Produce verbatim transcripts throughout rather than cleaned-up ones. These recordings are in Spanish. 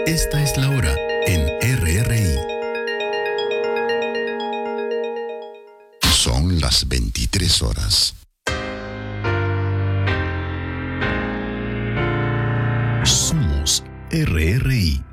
Esta es la hora en R R I. Son las veintitrés horas. Somos R R I.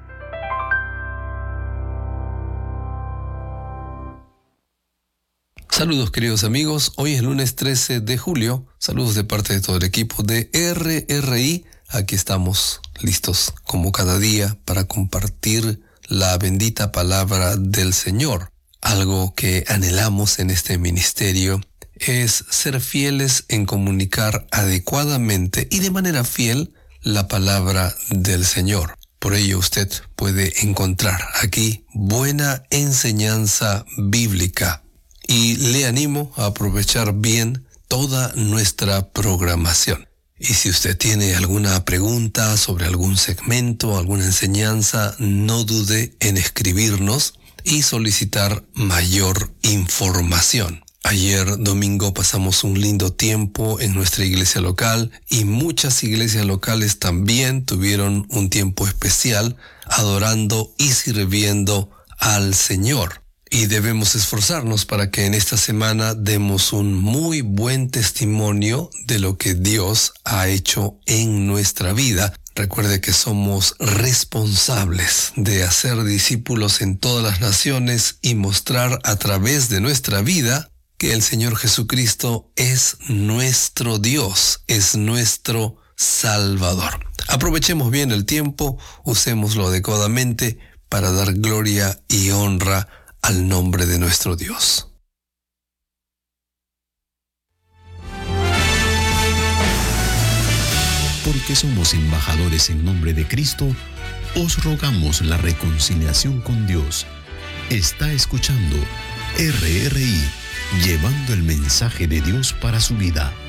Saludos queridos amigos, hoy es lunes trece de julio, saludos de parte de todo el equipo de R R I, aquí estamos listos como cada día para compartir la bendita palabra del Señor. Algo que anhelamos en este ministerio es ser fieles en comunicar adecuadamente y de manera fiel la palabra del Señor. Por ello usted puede encontrar aquí buena enseñanza bíblica. Y le animo a aprovechar bien toda nuestra programación. Y si usted tiene alguna pregunta sobre algún segmento, alguna enseñanza, no dude en escribirnos y solicitar mayor información. Ayer domingo pasamos un lindo tiempo en nuestra iglesia local y muchas iglesias locales también tuvieron un tiempo especial adorando y sirviendo al Señor. Y debemos esforzarnos para que en esta semana demos un muy buen testimonio de lo que Dios ha hecho en nuestra vida. Recuerde que somos responsables de hacer discípulos en todas las naciones y mostrar a través de nuestra vida que el Señor Jesucristo es nuestro Dios, es nuestro Salvador. Aprovechemos bien el tiempo, usémoslo adecuadamente para dar gloria y honra al nombre de nuestro Dios. Porque somos embajadores en nombre de Cristo, os rogamos la reconciliación con Dios. Está escuchando R R I, llevando el mensaje de Dios para su vida.